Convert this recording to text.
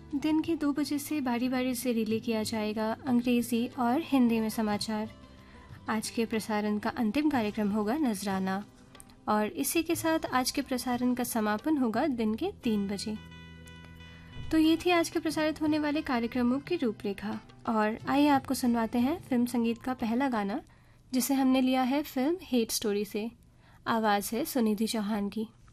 दिन के 2 बजे से बारी बारी से रिले किया जाएगा अंग्रेज़ी और हिंदी में समाचार। आज के प्रसारण का अंतिम कार्यक्रम होगा नजराना और इसी के साथ आज के प्रसारण का समापन होगा दिन के 3 बजे। तो ये थी आज के प्रसारित होने वाले कार्यक्रमों की रूपरेखा और आइए आपको सुनवाते हैं फिल्म संगीत का पहला गाना, जिसे हमने लिया है फिल्म हेट स्टोरी से। आवाज़ है सुनिधि चौहान की।